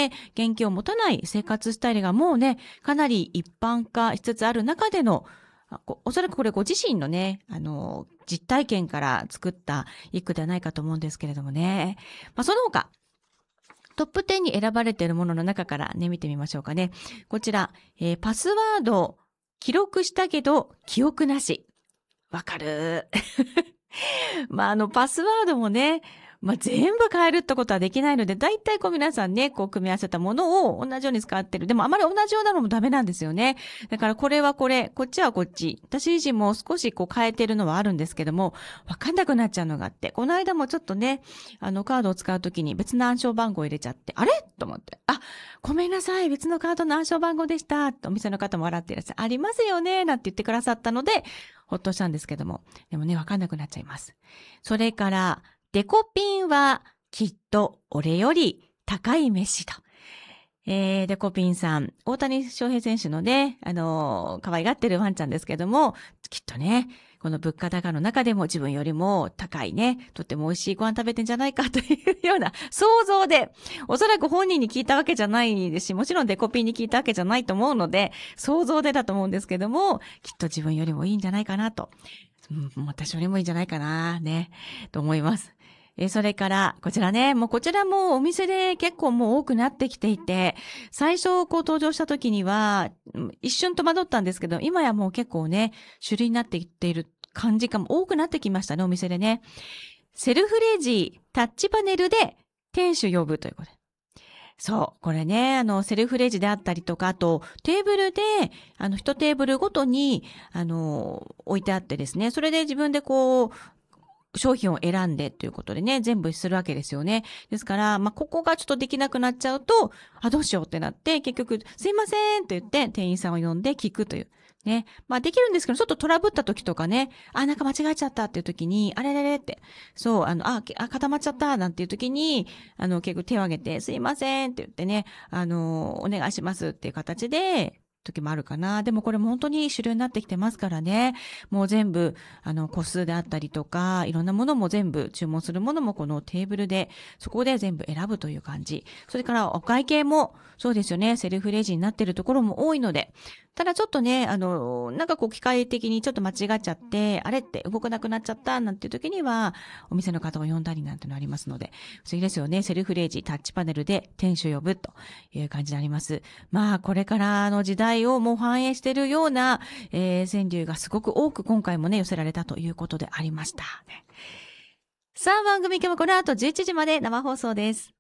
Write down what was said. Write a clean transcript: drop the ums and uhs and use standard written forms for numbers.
で現金を持たない生活スタイルがもうね、かなり一般化しつつある中での、おそらくこれご自身のね、実体験から作った一句ではないかと思うんですけれどもね。その他、トップ10に選ばれているものの中からね、見てみましょうかね。こちら、パスワード記録したけど記憶なし。わかる。パスワードもね、全部変えるってことはできないので、だいたい皆さんね、組み合わせたものを同じように使ってる。でもあまり同じようなのもダメなんですよね。だからこれはこれ、こっちはこっち。私自身も少し変えてるのはあるんですけども、わかんなくなっちゃうのがあって、この間もちょっとね、カードを使うときに別の暗証番号を入れちゃって、あれと思って、ごめんなさい、別のカードの暗証番号でした。お店の方も笑っていらっしゃる。ありますよね、なんて言ってくださったので、ほっとしたんですけども。でもね、わかんなくなっちゃいます。それから、デコピンはきっと俺より高い飯と。デコピンさん、大谷翔平選手のね、可愛がってるワンちゃんですけども、きっとね、この物価高の中でも自分よりも高いね、とっても美味しいご飯食べてんじゃないかというような想像で、おそらく本人に聞いたわけじゃないですし、もちろんデコピンに聞いたわけじゃないと思うので、想像でだと思うんですけども、きっと自分よりもいいんじゃないかなと。私よりもいいんじゃないかな、ね、と思います。それから、こちらね、こちらもお店で結構もう多くなってきていて、最初登場した時には、一瞬戸惑ったんですけど、今やもう結構ね、種類になっていっている感じが多くなってきましたね、お店でね。セルフレジ、タッチパネルで店主呼ぶということで。そう、これね、セルフレジであったりとか、あと、テーブルで、一テーブルごとに、置いてあってですね、それで自分で商品を選んでということでね、全部するわけですよね。ですから、ここがちょっとできなくなっちゃうと、どうしようってなって、結局、すいませんって言って、店員さんを呼んで聞くという。ね。できるんですけど、ちょっとトラブった時とかね、なんか間違えちゃったっていう時に、あれれれって、そう、固まっちゃったなんていう時に、結構手を挙げて、すいませんって言ってね、お願いしますっていう形で、時もあるかな。でもこれも本当に主流になってきてますからね。もう全部、個数であったりとか、いろんなものも全部注文するものもこのテーブルで、そこで全部選ぶという感じ。それからお会計も、そうですよね。セルフレジになっているところも多いので、ただちょっとね、なんか機械的にちょっと間違っちゃって、あれって動かなくなっちゃったなんていう時には、お店の方を呼んだりなんてのありますので、不思議ですよね。セルフレジ、タッチパネルで店主呼ぶという感じになります。これからの時代をもう反映しているような、川柳がすごく多く今回もね、寄せられたということでありました。さあ、番組今日もこの後11時まで生放送です。